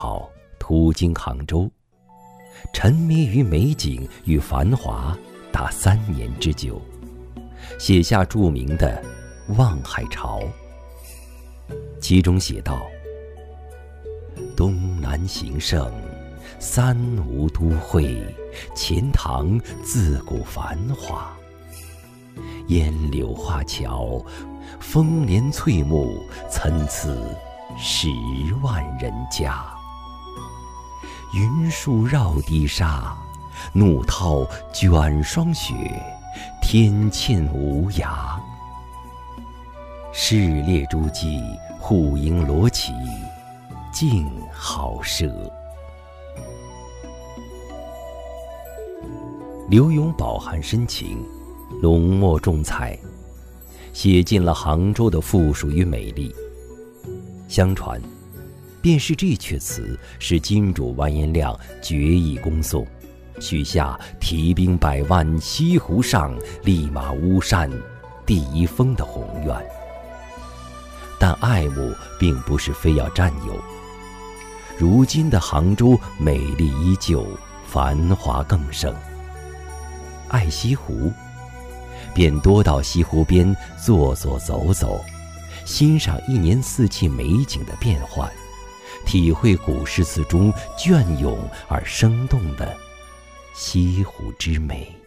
好，途经杭州，沉迷于美景与繁华达3年之久，写下著名的《望海潮》。其中写道：东南形胜，三吴都会，钱塘自古繁华。烟柳画桥，风帘翠幕，参差10万人家。云树绕堤沙，怒涛卷霜雪，天堑无涯。市列诸暨，户盈罗绮，静好舍。刘永饱含深情，浓墨重彩，写尽了杭州的富庶与美丽。相传，便是这阙词使金主完颜亮决意攻宋，许下提兵100万，西湖上立马巫山第1峰的宏愿。但爱慕并不是非要占有，如今的杭州美丽依旧，繁华更盛。爱西湖，便多到西湖边坐坐走走，欣赏1年4季美景的变换，体会古诗词中隽永而生动的西湖之美。